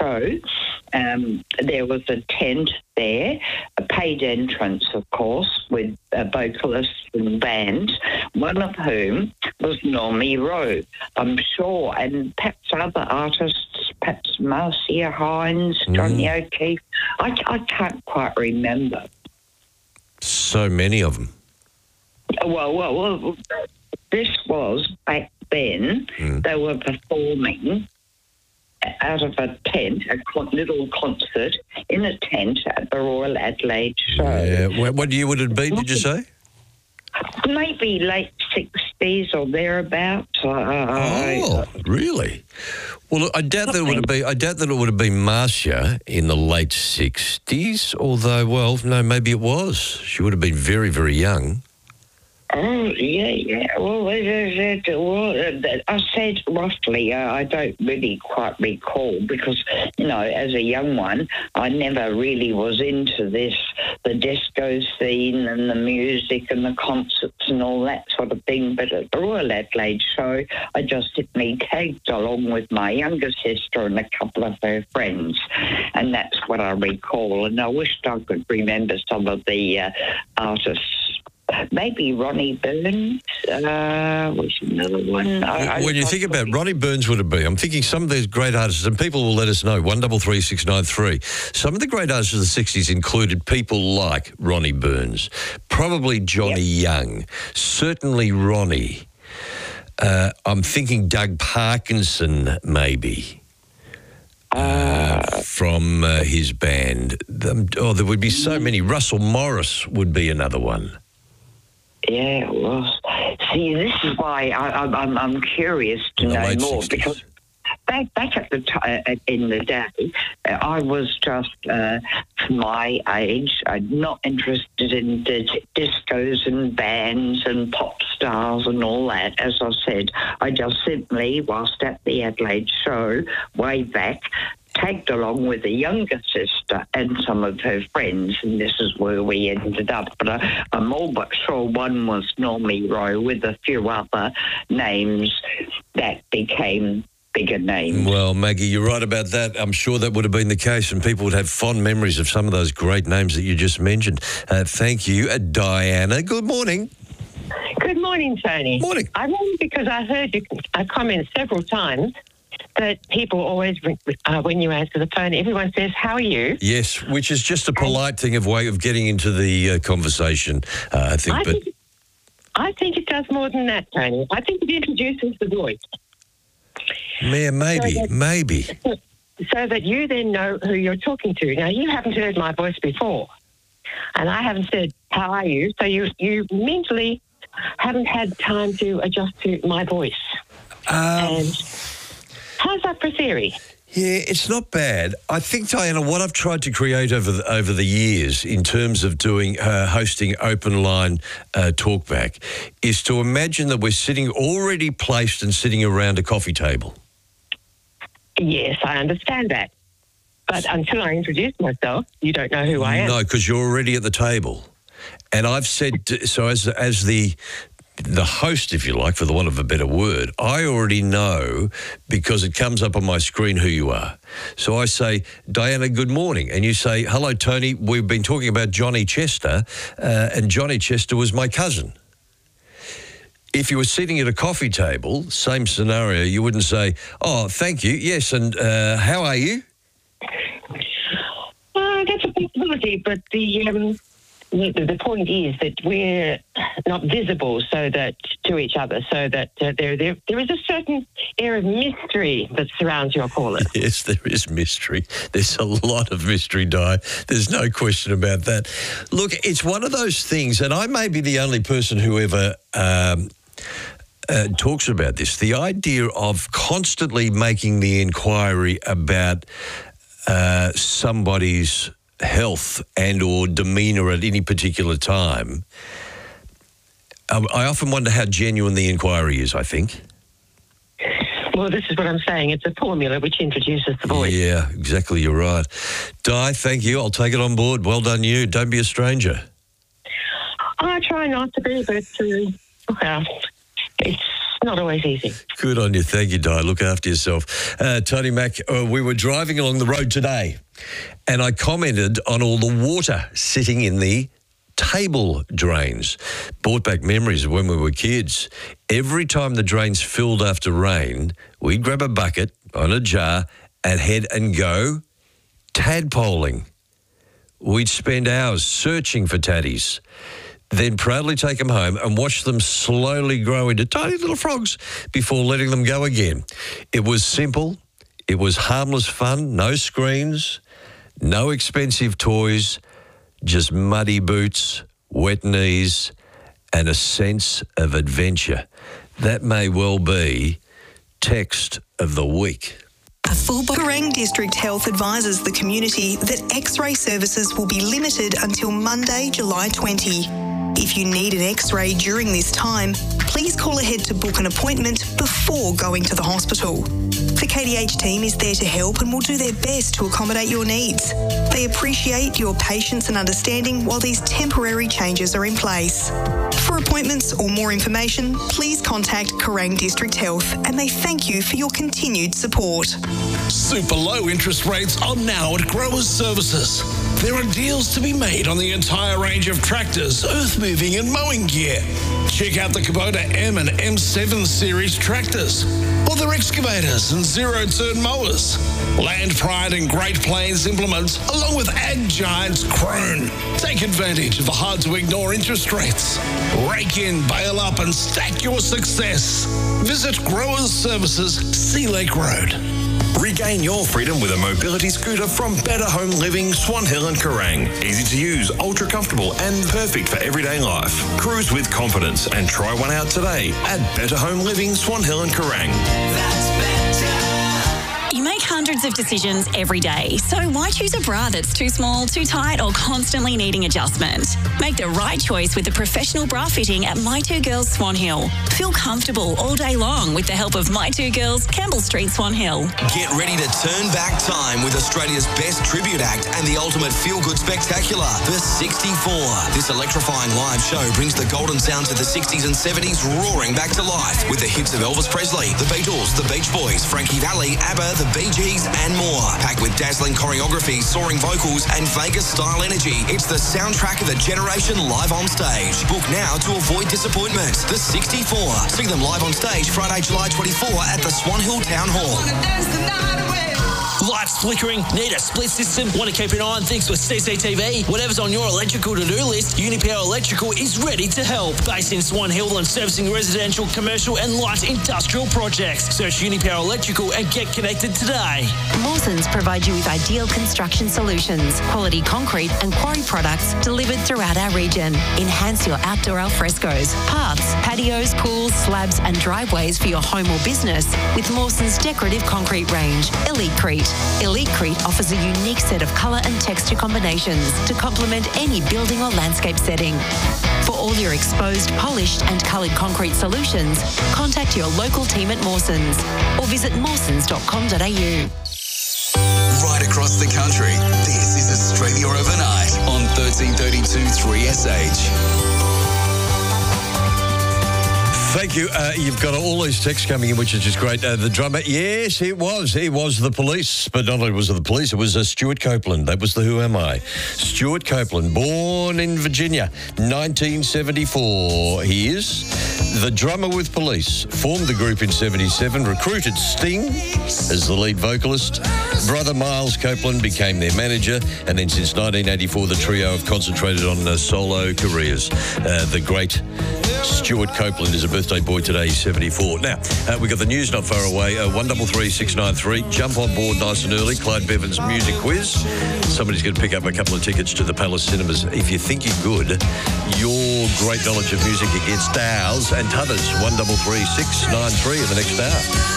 show, there was a tent there, a paid entrance, of course, with vocalists and bands, one of whom was Normie Rowe, I'm sure, and perhaps other artists, perhaps Marcia Hines, Johnny O'Keefe. I can't quite remember. So many of them. Well, this was back then. They were performing out of a tent, a little concert in a tent at the Royal Adelaide Show. Yeah. What year would it be, did you say? Maybe late 60s or thereabouts. Oh, really? Well, I doubt that it would have been Marcia in the late 60s, although, well, no, maybe it was. She would have been very, very young. Oh, yeah. Well, I said roughly. I don't really quite recall because, as a young one, I never really was into the disco scene and the music and the concerts and all that sort of thing. But at the Royal Adelaide Show, I just simply tagged along with my younger sister and a couple of her friends. And that's what I recall. And I wished I could remember some of the artists. Maybe Ronnie Burns was another one. When you think about Ronnie Burns would have been, I'm thinking some of these great artists, and people will let us know, 133693. Some of the great artists of the 60s included people like Ronnie Burns, probably Johnny Young, certainly Ronnie. I'm thinking Doug Parkinson, maybe. From his band. There would be so many. Russell Morris would be another one. Yeah, well, see, this is why I'm curious to know more 60s. Because back at the in the day, I was just my age, not interested in discos and bands and pop stars and all that. As I said, I just simply, whilst at the Adelaide Show way back, tagged along with a younger sister and some of her friends, and this is where we ended up. But I'm all but sure one was Normie Rowe with a few other names that became bigger names. Well, Maggie, you're right about that. I'm sure that would have been the case, and people would have fond memories of some of those great names that you just mentioned. Thank you. Diana, good morning. Good morning, Tony. Morning. I rang because I heard you comment several times that people always, when you answer the phone, everyone says, "How are you?" Yes, which is just a polite way of getting into the conversation, I think. I think it does more than that, Tony. I think it introduces the voice. Yeah, maybe. So that you then know who you're talking to. Now, you haven't heard my voice before, and I haven't said, "How are you?" So you mentally haven't had time to adjust to my voice. And how's that for theory? Yeah, it's not bad. I think, Diana, what I've tried to create over the years in terms of doing hosting open line talkback is to imagine that we're sitting already placed and sitting around a coffee table. Yes, I understand that. But until I introduce myself, you don't know who I am. No, because you're already at the table. And I've said, so as the host, if you like, for the want of a better word, I already know because it comes up on my screen who you are. So I say, Diana, good morning. And you say, hello, Tony, we've been talking about Johnny Chester, and Johnny Chester was my cousin. If you were sitting at a coffee table, same scenario, you wouldn't say, oh, thank you, yes, and how are you? That's a possibility, but the point is that we're not visible to each other, so that there is a certain air of mystery that surrounds your caller. Yes, there is mystery. There's a lot of mystery, Di. There's no question about that. Look, it's one of those things, and I may be the only person who ever talks about this, the idea of constantly making the inquiry about somebody's health and or demeanour at any particular time. I often wonder how genuine the inquiry is, I think. Well, this is what I'm saying. It's a formula which introduces the voice. Yeah, exactly. You're right. Di, thank you. I'll take it on board. Well done, you. Don't be a stranger. I try not to be, but, well, it's not always easy. Good on you. Thank you, Di. Look after yourself. Tony Mac, we were driving along the road today and I commented on all the water sitting in the table drains. Brought back memories of when we were kids. Every time the drains filled after rain, we'd grab a bucket on a jar and head and go tadpoling. We'd spend hours searching for taddies, then proudly take them home and watch them slowly grow into tiny little frogs before letting them go again. It was simple. It was harmless fun. No screens, no expensive toys, just muddy boots, wet knees, and a sense of adventure. That may well be text of the week. A full Kerrang District Health advises the community that X-ray services will be limited until Monday, July 20. If you need an X-ray during this time, please call ahead to book an appointment before going to the hospital. The KDH team is there to help and will do their best to accommodate your needs. They appreciate your patience and understanding while these temporary changes are in place. For appointments or more information, please contact Kerrang District Health and they thank you for your continued support. Super low interest rates are now at Growers Services. There are deals to be made on the entire range of tractors, earth-moving and mowing gear. Check out the Kubota M and M7 series tractors, or their excavators and zero-turn mowers. Land Pride and Great Plains implements, along with Ag Giants Krone. Take advantage of the hard-to-ignore interest rates. Rake in, bail up and stack your success. Visit Growers Services, Sea Lake Road. Regain your freedom with a mobility scooter from Better Home Living, Swan Hill and Kerrang. Easy to use, ultra comfortable and perfect for everyday life. Cruise with confidence and try one out today at Better Home Living, Swan Hill and Kerrang. That's better. You make hundreds of decisions every day, so why choose a bra that's too small, too tight or constantly needing adjustment? Make the right choice with the professional bra fitting at My Two Girls Swan Hill. Feel comfortable all day long with the help of My Two Girls, Campbell Street, Swan Hill. Get ready to turn back time with Australia's best tribute act and the ultimate feel-good spectacular, The 64. This electrifying live show brings the golden sounds of the 60s and 70s roaring back to life with the hits of Elvis Presley, the Beatles, the Beach Boys, Frankie Valli, ABBA, the Bee Gees and more. Packed with dazzling choreography, soaring vocals and Vegas-style energy, it's the soundtrack of a generation live on stage. Book now to avoid disappointment. The 64. See them live on stage Friday, July 24 at the Swan Hill Town Hall. Lights flickering, need a split system, want to keep an eye on things with CCTV? Whatever's on your electrical to-do list, Unipower Electrical is ready to help. Based in Swan Hill and servicing residential, commercial and light industrial projects. Search Unipower Electrical and get connected today. Mawsons provide you with ideal construction solutions, quality concrete and quarry products delivered throughout our region. Enhance your outdoor alfrescos, paths, patios, pools, slabs and driveways for your home or business with Mawsons' decorative concrete range, Elitecrete. Elitecrete offers a unique set of colour and texture combinations to complement any building or landscape setting. For all your exposed, polished and coloured concrete solutions, contact your local team at Mawsons or visit mawsons.com.au. Right across the country, this is Australia Overnight on 1332 3SH. Thank you. You've got all these texts coming in, which is just great. The drummer, yes, it was. He was the Police, but not only was it the Police, it was Stuart Copeland. That was the Who Am I? Stuart Copeland, born in Virginia, 1974. He is the drummer with Police. Formed the group in 77, recruited Sting as the lead vocalist. Brother Miles Copeland became their manager, and then since 1984, the trio have concentrated on solo careers. The great Stuart Copeland is a birthday boy today, he's 74. Now, we've got the news not far away, 133 693. Jump on board nice and early, Clyde Bevan's music quiz. Somebody's going to pick up a couple of tickets to the Palace Cinemas. If you think you're good, your great knowledge of music against ours and t'others, 133 693 in the next hour.